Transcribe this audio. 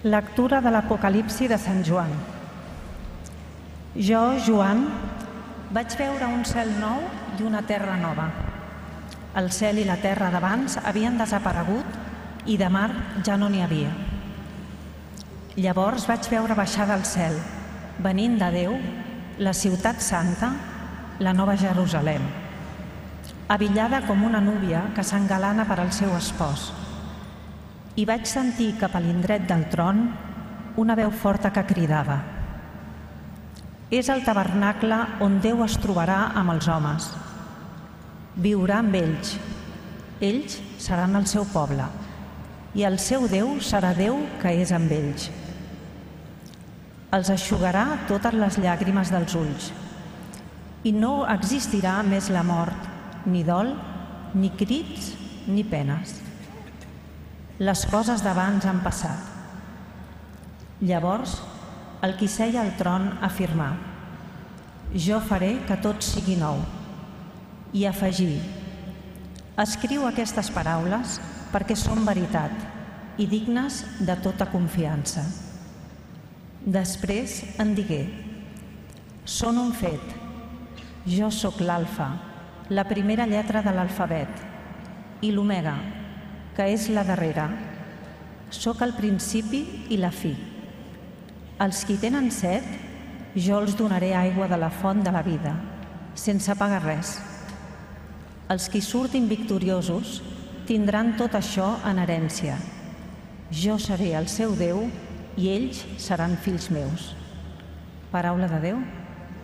Lectura de l'Apocalipsi de Sant Joan. Jo, Joan, vaig veure un cel nou i una terra nova. El cel i la terra d'abans havien desaparegut i de mar ja no n'hi havia. Llavors vaig veure baixar del cel, venint de Déu, la ciutat santa, la nova Jerusalem, abillada com una núvia que s'engalana per al seu espòs. I vaig sentir cap a l'indret del tron una veu forta que cridava: «És el tabernacle on Déu es trobarà amb els homes. Viurà amb ells. Ells seran el seu poble, i el seu Déu serà Déu que és amb ells. Els eixugarà totes les llàgrimes dels ulls, i no existirà més la mort, ni dol, ni crits, ni penes. Les coses d'abans han passat». Llavors, el qui seia al tron afirmà: «Jo faré que tot sigui nou». I afegí: «Escriu aquestes paraules perquè són veritat i dignes de tota confiança». Després en digué: «Són un fet. Jo sóc l'Alfa, la primera lletra de l'alfabet, i l'Omega, que és la darrera. Sóc el principi i la fi. Als qui tenen set, jo els donaré aigua de la font de la vida, sense pagar res. Els qui surtin victoriosos tindran tot això en herència. Jo seré el seu Déu i ells seran fills meus». Paraula de Déu.